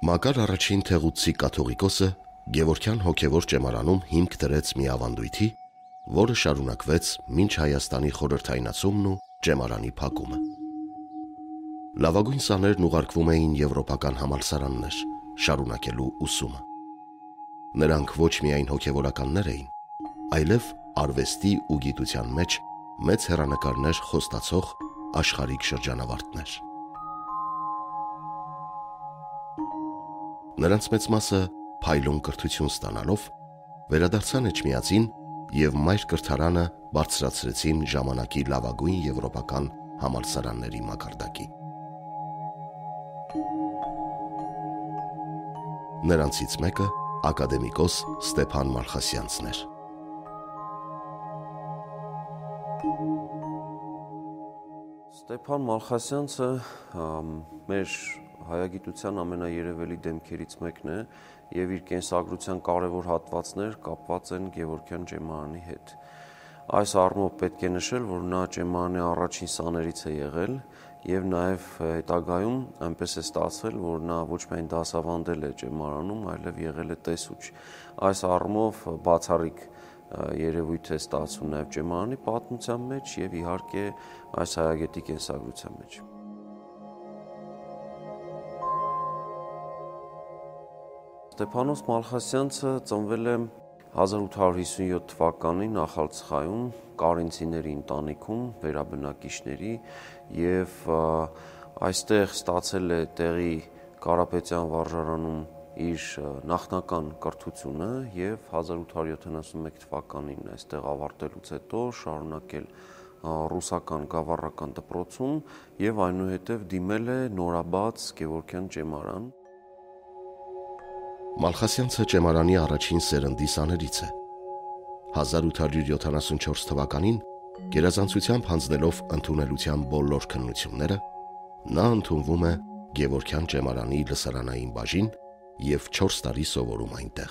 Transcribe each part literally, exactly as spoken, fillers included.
Մակար առաջին թեղուցի կաթողիկոսը Գևորգյան հոգևոր ճեմարանում հիմք դրեց մի ավանդույթի, որը շարունակվեց մինչ Հայաստանի խորհրդայնացումն ու ճեմարանի փակումը։ Լավագույն սաներն ուղարկվում էին եվրոպական համալսարաններ, շարունակելու ուսումը։ Նրանք ոչ միայն հոգևորականներ էին, այլև արվեստի ու գիտության մեջ մեծ հեռանկարներ խոստացող աշխարհիկ շրջանավարտներ։ Նրանց մեծ մասը փայլուն կրթություն ստանալով վերադարձան Էջմիածին և մայր կրթարանը բարձրացրեցին ժամանակի լավագույն եվրոպական համալսարանների մակարդակի։ Նրանցից մեկը ակադեմիկոս Ստեփան Մալխասյանցն էր։ Ստեփան Մալխասյանցը մեր հայագիտության ամենաերևելի դեմքերից մեկն է և իր կենսագրության կարևոր հատվածներ կապված են Գևորգյան ճեմարանի հետ։ Այս առումով պետք է նշել, որ նա ճեմարանի առաջին սաներից է եղել և նաև հետագայում այնպես է ստացվել, որ նա ոչ միայն դասավանդել է ճեմարանում, այլև եղել է տեսուչ։ Այս առումով բացառիկ երևույթ է ստացվում նաև ճեմարանի պատմության մեջ և իհարկե այս հայագետի կենսագրության մեջ։ Ստեփանոս Մալխասյանցը ծնվել է հազար ութ հարյուր հիսունյոթ թվականին Նախալցխայում Կարինցիների ընտանիքում վերաբնակիչների և այստեղ ստացել է տեղի Կարապետյան վարժարանում իր նախնական կրթությունը և հազար ութ հարյուր յոթանասունմեկ թվականին այստեղ ավարտելուց հետո շարունակել ռուսական գավառական դպրոցում և այնուհետև դիմել է նորաբաց Գևորգյան ճեմարան։ Մալխասյանցը ճեմարանի առաջին սերնդի սաներից է։ հազար ութ հարյուր յոթանասունչորս թվականին գերազանցությամբ հանձնելով ընդունելության բոլոր քննությունները, նա ընդունվում է Գևորգյան ճեմարանի լսարանային բաժին և չորս տարի սովորում այնտեղ։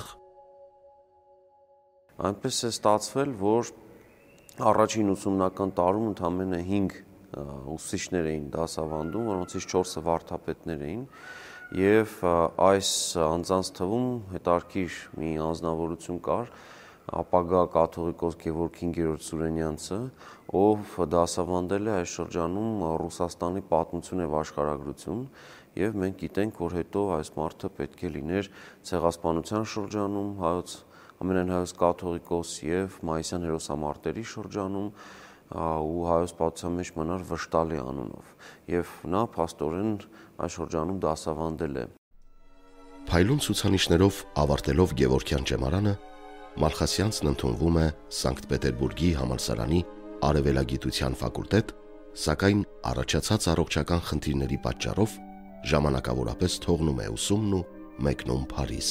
Այնպես է ստացվել, որ առաջին ուսումնական տարում ընդամենը հինգ ուսուցիչներ էին դասավանդում, որոնցից չորսը վարդապետներ էին, և այս անձանց թվում հետաքրքիր մի անձնավորություն կար, ապագա կաթողիկոս Գևորգ հինգերորդ Սուրենյանցը, ով դասավանդել է այս շրջանում Ռուսաստանի պատմություն և աշխարհագրություն, և մենք գիտենք, որ հետո այս մարդը պետք է լիներ ցեղասպանության շրջանում, հայոց ամենայն հայոց կաթողիկոս և Մայիսյան հերոսամարտերի շրջանում ու հայոց պատմության մեջ մնար Վշտալի անունով, և նա փաստորեն այս շրջանում դասավանդել է։ Փայլուն ցուցանիշներով ավարտելով Գևորգյան ճեմարանը, Մալխասյանցն ընդունվում է Սանկտ Պետերբուրգի համալսարանի արևելագիտության ֆակուլտետ, սակայն առաջացած առողջական խնդիրների պատճառով ժամանակավորապես թողնում է ուսումն ու մեկնում Փարիզ։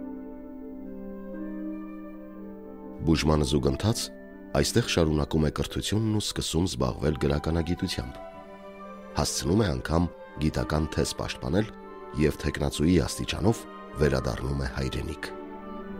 Բուժմանը զուգընթաց այստեղ շարունակում է կրթությունն ու սկսում զբաղվել գրականագիտությամբ։ Հասցնում է անգամ գիտական թեզ պաշտպանել և թեկնածուի աստիճանով վերադառնում է հայրենիք։